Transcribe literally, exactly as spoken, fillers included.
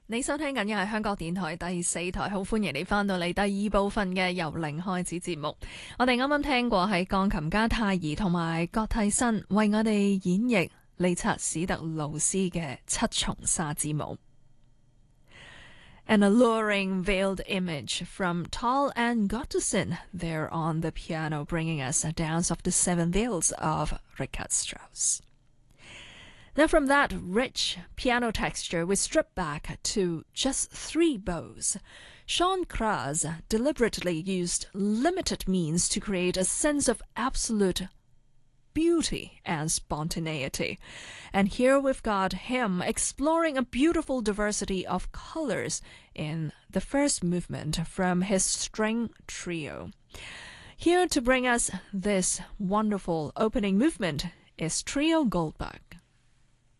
你收聽緊嘅係香港電台第四台，好歡迎你翻到嚟第二部分嘅由零開始節目。我哋啱啱聽過係鋼琴家泰兒同埋郭替新為我哋演繹理察史特勞斯嘅七重沙之舞。An alluring veiled image from Tal and Gottesson there on the piano, bringing us a dance of the seven veils of Richard Strauss.Now, from that rich piano texture, we strip back to just three bows. Sean Kras deliberately used limited means to create a sense of absolute beauty and spontaneity. And here we've got him exploring a beautiful diversity of colors in the first movement from his string trio. Here to bring us this wonderful opening movement is Trio Goldberg.